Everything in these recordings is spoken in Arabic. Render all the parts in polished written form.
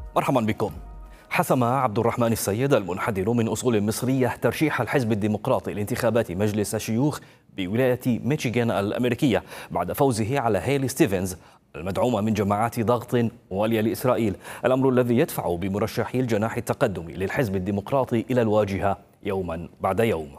مرحبا بكم. حسم عبد الرحمن السيد المنحدر من أصول مصرية ترشيح الحزب الديمقراطي لانتخابات مجلس الشيوخ بولاية ميشيغان الأمريكية بعد فوزه على هيلي ستيفنز المدعومة من جماعات ضغط موالية لإسرائيل، الأمر الذي يدفع بمرشحي الجناح التقدمي للحزب الديمقراطي إلى الواجهة يوما بعد يوم.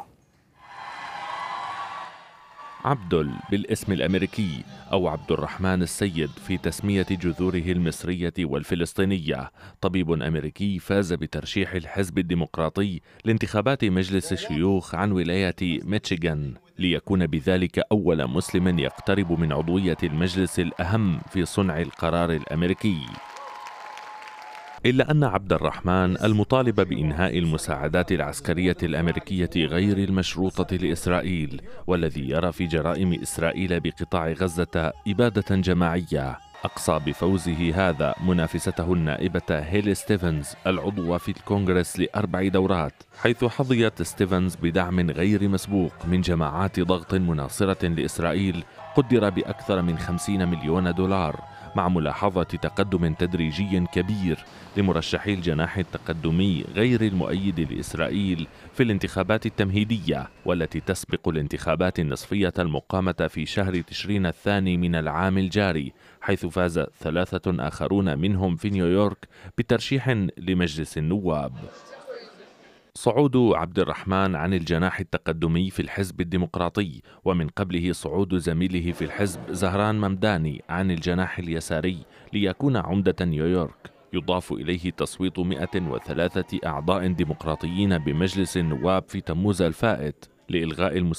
عبدل بالاسم الأمريكي أو عبد الرحمن السيد في تسمية جذوره المصرية والفلسطينية، طبيب أمريكي فاز بترشيح الحزب الديمقراطي لانتخابات مجلس الشيوخ عن ولاية ميشيغان ليكون بذلك أول مسلم يقترب من عضوية المجلس الأهم في صنع القرار الأمريكي. إلا أن عبد الرحمن المطالب بإنهاء المساعدات العسكرية الأمريكية غير المشروطة لإسرائيل، والذي يرى في جرائم إسرائيل بقطاع غزة إبادة جماعية، أقصى بفوزه هذا منافسته النائبة هيلي ستيفنز العضوة في الكونغرس ل4 دورات، حيث حظيت ستيفنز بدعم غير مسبوق من جماعات ضغط مناصرة لإسرائيل قدر بأكثر من 50 مليون دولار، مع ملاحظة تقدم تدريجي كبير لمرشحي الجناح التقدمي غير المؤيد لإسرائيل في الانتخابات التمهيدية، والتي تسبق الانتخابات النصفية المقامة في شهر تشرين الثاني من العام الجاري، حيث فاز 3 آخرون منهم في نيويورك بترشيح لمجلس النواب. صعود عبد الرحمن عن الجناح التقدمي في الحزب الديمقراطي، ومن قبله صعود زميله في الحزب زهران ممداني عن الجناح اليساري ليكون عمدة نيويورك، يضاف إليه تصويت 103 أعضاء ديمقراطيين بمجلس النواب في تموز الفائت لإلغاء